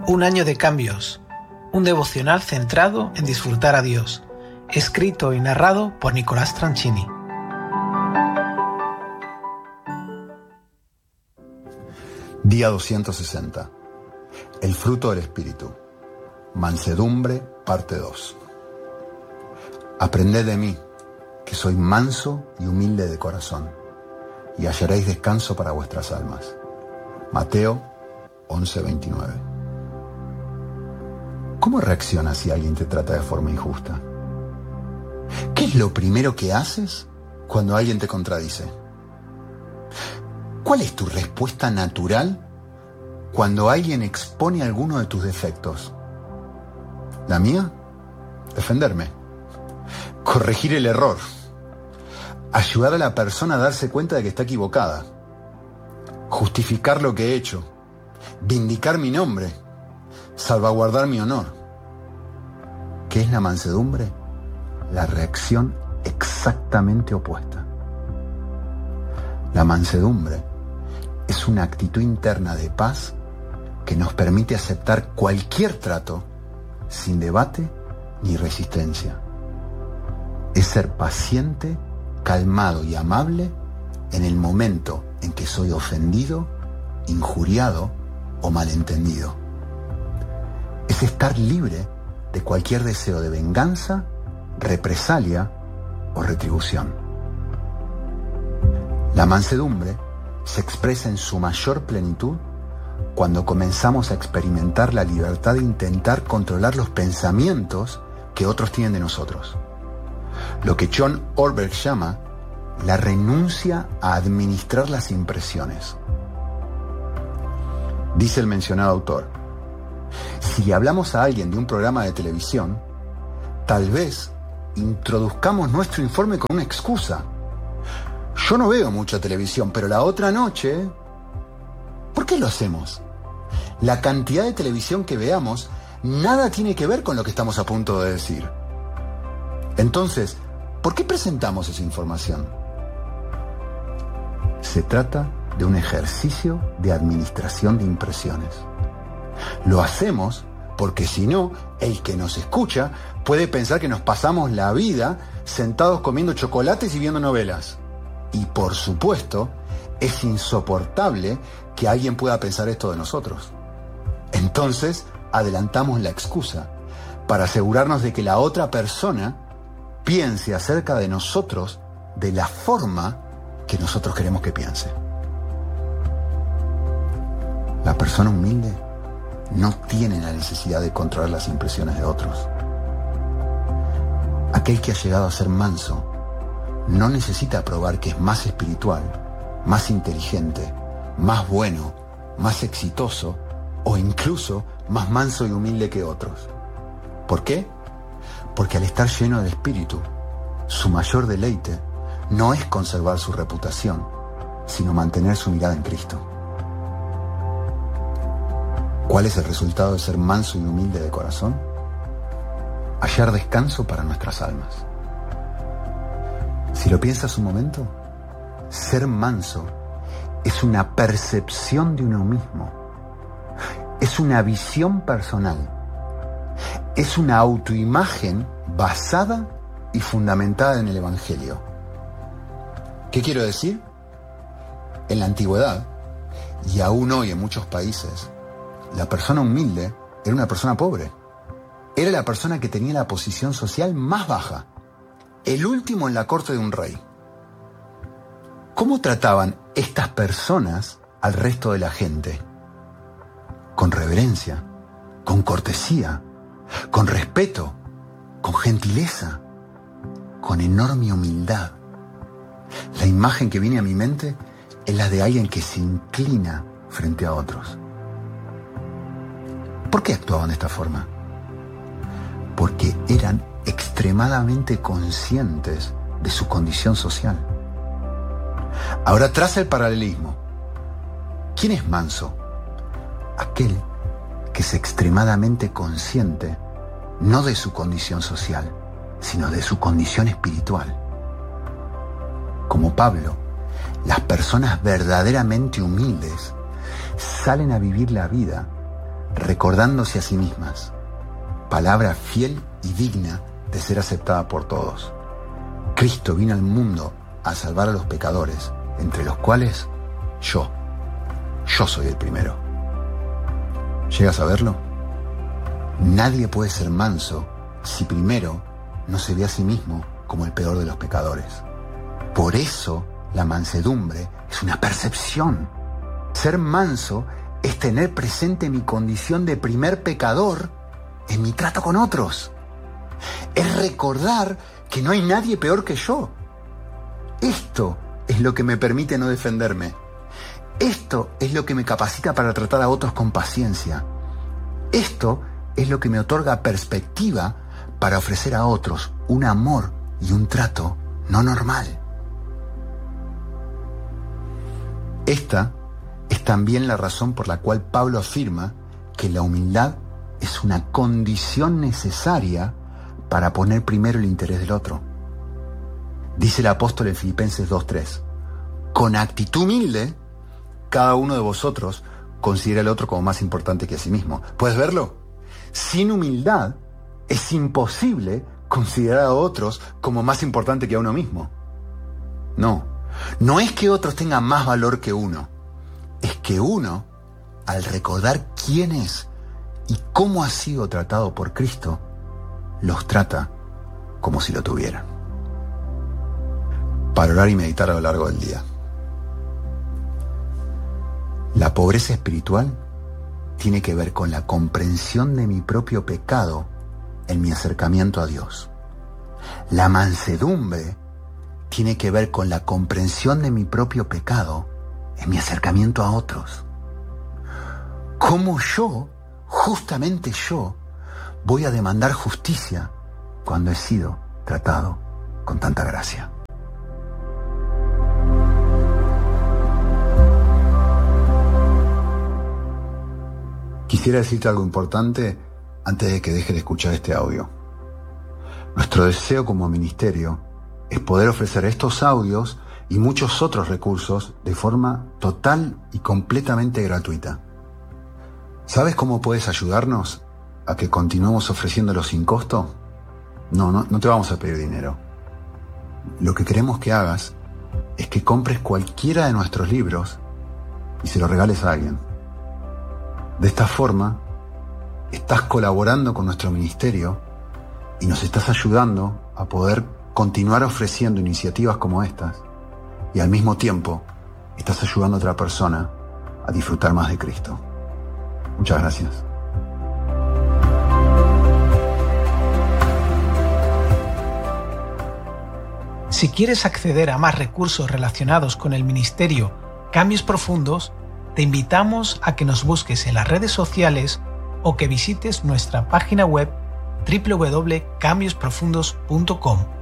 Un año de cambios, un devocional centrado en disfrutar a Dios, escrito y narrado por Nicolás Tranchini. Día 260. El fruto del Espíritu. Mansedumbre, parte 2. Aprended de mí, que soy manso y humilde de corazón, y hallaréis descanso para vuestras almas. Mateo 11:29. ¿Cómo reaccionas si alguien te trata de forma injusta? ¿Qué es lo primero que haces cuando alguien te contradice? ¿Cuál es tu respuesta natural cuando alguien expone alguno de tus defectos? ¿La mía? Defenderme. Corregir el error. Ayudar a la persona a darse cuenta de que está equivocada. Justificar lo que he hecho. Vindicar mi nombre. Salvaguardar mi honor. ¿Qué es la mansedumbre? La reacción exactamente opuesta. La mansedumbre es una actitud interna de paz que nos permite aceptar cualquier trato sin debate ni resistencia. Es ser paciente, calmado y amable en el momento en que soy ofendido, injuriado o malentendido. Es estar libre de cualquier deseo de venganza, represalia o retribución. La mansedumbre se expresa en su mayor plenitud cuando comenzamos a experimentar la libertad de intentar controlar los pensamientos que otros tienen de nosotros. Lo que John Ortberg llama la renuncia a administrar las impresiones. Dice el mencionado autor: si le hablamos a alguien de un programa de televisión, tal vez introduzcamos nuestro informe con una excusa. Yo no veo mucha televisión, pero la otra noche... ¿Por qué lo hacemos? La cantidad de televisión que veamos nada tiene que ver con lo que estamos a punto de decir. Entonces, ¿por qué presentamos esa información? Se trata de un ejercicio de administración de impresiones. Lo hacemos porque si no, el que nos escucha puede pensar que nos pasamos la vida sentados comiendo chocolates y viendo novelas. Y por supuesto, es insoportable que alguien pueda pensar esto de nosotros. Entonces, adelantamos la excusa para asegurarnos de que la otra persona piense acerca de nosotros de la forma que nosotros queremos que piense. La persona humilde no tiene la necesidad de controlar las impresiones de otros. Aquel que ha llegado a ser manso no necesita probar que es más espiritual, más inteligente, más bueno, más exitoso o incluso más manso y humilde que otros. ¿Por qué? Porque al estar lleno del Espíritu, su mayor deleite no es conservar su reputación, sino mantener su mirada en Cristo. ¿Cuál es el resultado de ser manso y humilde de corazón? Hallar descanso para nuestras almas. Si lo piensas un momento, ser manso es una percepción de uno mismo, es una visión personal, es una autoimagen basada y fundamentada en el Evangelio. ¿Qué quiero decir? En la antigüedad, y aún hoy en muchos países, la persona humilde era una persona pobre. Era la persona que tenía la posición social más baja, el último en la corte de un rey. ¿Cómo trataban estas personas al resto de la gente? Con reverencia, con cortesía, con respeto, con gentileza, con enorme humildad. La imagen que viene a mi mente es la de alguien que se inclina frente a otros. ¿Por qué actuaban de esta forma? Porque eran extremadamente conscientes de su condición social. Ahora traza el paralelismo. ¿Quién es manso? Aquel que es extremadamente consciente no de su condición social, sino de su condición espiritual. Como Pablo, las personas verdaderamente humildes salen a vivir la vida recordándose a sí mismas, palabra fiel y digna de ser aceptada por todos. Cristo vino al mundo a salvar a los pecadores, entre los cuales yo soy el primero. ¿Llegas a verlo? Nadie puede ser manso si primero no se ve a sí mismo como el peor de los pecadores. Por eso la mansedumbre es una percepción. Ser manso es tener presente mi condición de primer pecador en mi trato con otros. Es recordar que no hay nadie peor que yo. Esto es lo que me permite no defenderme. Esto es lo que me capacita para tratar a otros con paciencia. Esto es lo que me otorga perspectiva para ofrecer a otros un amor y un trato no normal. Esta es también la razón por la cual Pablo afirma que la humildad es una condición necesaria para poner primero el interés del otro. Dice el apóstol en Filipenses 2:3: con actitud humilde, cada uno de vosotros considera al otro como más importante que a sí mismo. ¿Puedes verlo? Sin humildad es imposible considerar a otros como más importante que a uno mismo. No es que otros tengan más valor que uno. Es que uno, al recordar quién es y cómo ha sido tratado por Cristo, los trata como si lo tuvieran. Para orar y meditar a lo largo del día. La pobreza espiritual tiene que ver con la comprensión de mi propio pecado en mi acercamiento a Dios. La mansedumbre tiene que ver con la comprensión de mi propio pecado en mi acercamiento a otros. ¿Cómo yo, justamente yo, voy a demandar justicia cuando he sido tratado con tanta gracia? Quisiera decirte algo importante antes de que dejes de escuchar este audio. Nuestro deseo como ministerio es poder ofrecer estos audios y muchos otros recursos de forma total y completamente gratuita. ¿Sabes cómo puedes ayudarnos a que continuemos ofreciéndolos sin costo? No te vamos a pedir dinero. Lo que queremos que hagas es que compres cualquiera de nuestros libros y se lo regales a alguien. De esta forma, estás colaborando con nuestro ministerio y nos estás ayudando a poder continuar ofreciendo iniciativas como estas, y al mismo tiempo estás ayudando a otra persona a disfrutar más de Cristo. Muchas gracias. Si quieres acceder a más recursos relacionados con el ministerio Cambios Profundos, te invitamos a que nos busques en las redes sociales o que visites nuestra página web www.cambiosprofundos.com.